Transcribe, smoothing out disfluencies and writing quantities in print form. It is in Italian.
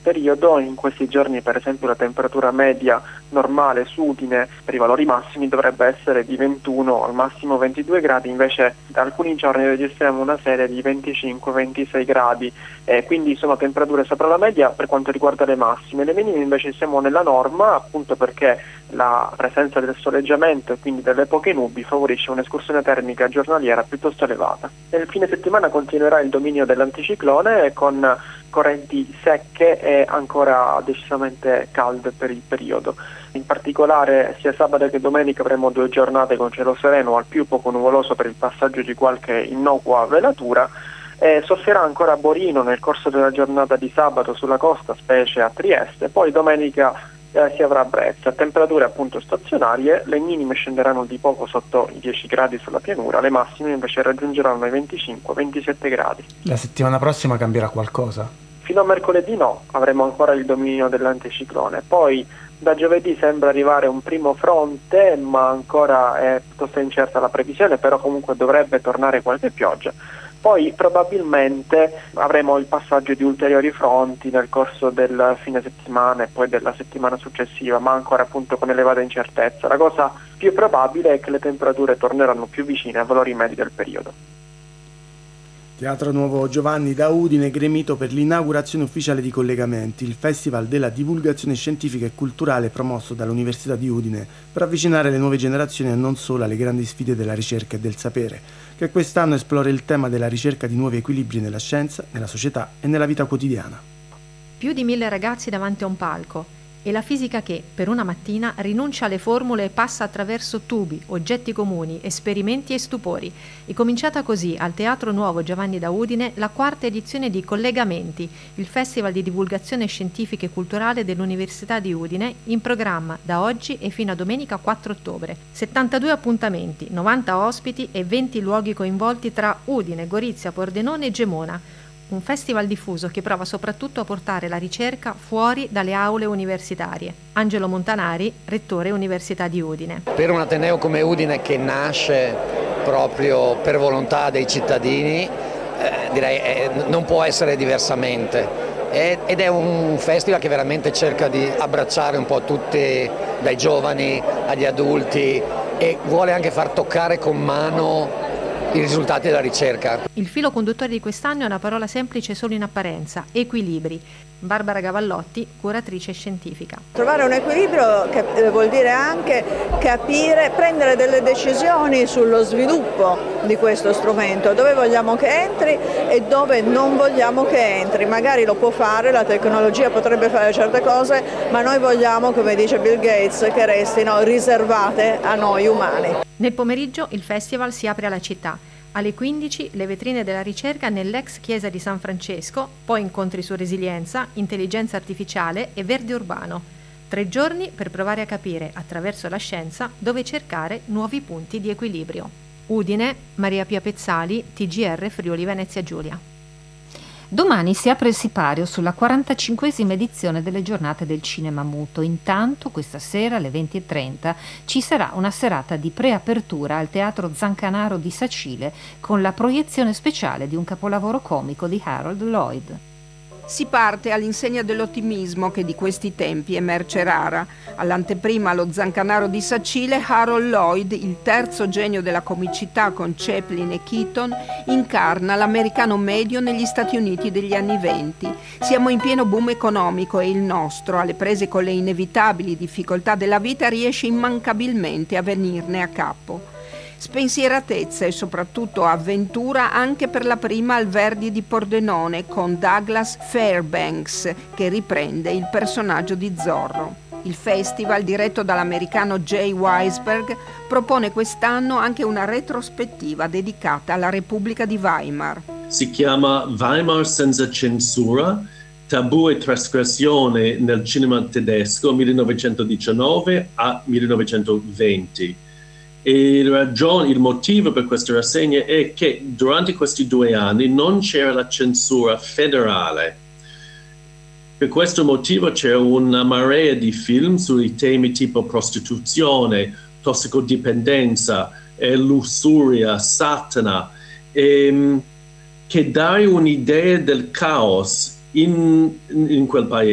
periodo. In questi giorni, per esempio, la temperatura media normale su Udine per i valori massimi dovrebbe essere di 21, al massimo 22 gradi, invece da alcuni giorni registriamo una serie di 25-26 gradi, quindi sono temperature sopra la media per quanto riguarda le massime. Le minime invece siamo nella norma, appunto perché la presenza del soleggiamento e quindi delle poche nubi favorisce un'escursione termica giornaliera piuttosto elevata. Nel fine settimana continuerà il dominio dell'anticiclone con correnti secche e ancora decisamente calde per il periodo. In particolare sia sabato che domenica avremo 2 giornate con cielo sereno al più poco nuvoloso per il passaggio di qualche innocua velatura. Soffierà ancora a Borino nel corso della giornata di sabato sulla costa, specie a Trieste, poi domenica si avrà a Brezza. Temperature appunto stazionarie, le minime scenderanno di poco sotto i 10 gradi sulla pianura, le massime invece raggiungeranno i 25-27 gradi. La settimana prossima cambierà qualcosa? Fino a mercoledì no, avremo ancora il dominio dell'anticiclone, poi da giovedì sembra arrivare un primo fronte, ma ancora è piuttosto incerta la previsione, però comunque dovrebbe tornare qualche pioggia. Poi probabilmente avremo il passaggio di ulteriori fronti nel corso del fine settimana e poi della settimana successiva, ma ancora appunto con elevata incertezza. La cosa più probabile è che le temperature torneranno più vicine ai valori medi del periodo. Teatro Nuovo Giovanni da Udine gremito per l'inaugurazione ufficiale di Collegamenti, il festival della divulgazione scientifica e culturale promosso dall'Università di Udine per avvicinare le nuove generazioni e non solo alle grandi sfide della ricerca e del sapere, che quest'anno esplora il tema della ricerca di nuovi equilibri nella scienza, nella società e nella vita quotidiana. Più di 1000 ragazzi davanti a un palco. E la fisica che, per una mattina, rinuncia alle formule e passa attraverso tubi, oggetti comuni, esperimenti e stupori. È cominciata così al Teatro Nuovo Giovanni da Udine la 4ª edizione di Collegamenti, il festival di divulgazione scientifica e culturale dell'Università di Udine, in programma da oggi e fino a domenica 4 ottobre. 72 appuntamenti, 90 ospiti e 20 luoghi coinvolti tra Udine, Gorizia, Pordenone e Gemona. Un festival diffuso che prova soprattutto a portare la ricerca fuori dalle aule universitarie. Angelo Montanari, rettore Università di Udine. Per un ateneo come Udine, che nasce proprio per volontà dei cittadini, direi non può essere diversamente. Ed è un festival che veramente cerca di abbracciare un po' tutti, dai giovani agli adulti, e vuole anche far toccare con mano i risultati della ricerca. Il filo conduttore di quest'anno è una parola semplice solo in apparenza: equilibri. Barbara Gavallotti, curatrice scientifica. Trovare un equilibrio che vuol dire anche capire, prendere delle decisioni sullo sviluppo di questo strumento, dove vogliamo che entri e dove non vogliamo che entri. Magari lo può fare, la tecnologia potrebbe fare certe cose, ma noi vogliamo, come dice Bill Gates, che restino riservate a noi umani. Nel pomeriggio il festival si apre alla città. Alle 15 le vetrine della ricerca nell'ex chiesa di San Francesco, poi incontri su resilienza, intelligenza artificiale e verde urbano. 3 giorni per provare a capire, attraverso la scienza, dove cercare nuovi punti di equilibrio. Udine, Maria Pia Pezzali, TGR Friuli Venezia Giulia. Domani si apre il sipario sulla 45esima edizione delle giornate del cinema muto. Intanto questa sera alle 20:30 ci sarà una serata di preapertura al Teatro Zancanaro di Sacile con la proiezione speciale di un capolavoro comico di Harold Lloyd. Si parte all'insegna dell'ottimismo che di questi tempi è merce rara. All'anteprima allo Zancanaro di Sacile, Harold Lloyd, il terzo genio della comicità con Chaplin e Keaton, incarna l'americano medio negli Stati Uniti degli anni '20. Siamo in pieno boom economico e il nostro, alle prese con le inevitabili difficoltà della vita, riesce immancabilmente a venirne a capo. Spensieratezza e soprattutto avventura anche per la prima al Verdi di Pordenone con Douglas Fairbanks, che riprende il personaggio di Zorro. Il festival, diretto dall'americano Jay Weisberg, propone quest'anno anche una retrospettiva dedicata alla Repubblica di Weimar. Si chiama Weimar senza censura, tabù e trasgressione nel cinema tedesco 1919 a 1920. E il motivo per questa rassegna è che durante questi 2 anni non c'era la censura federale. Per questo motivo c'era una marea di film sui temi tipo prostituzione, tossicodipendenza, lussuria, Satana, che dare un'idea del caos in quel paese.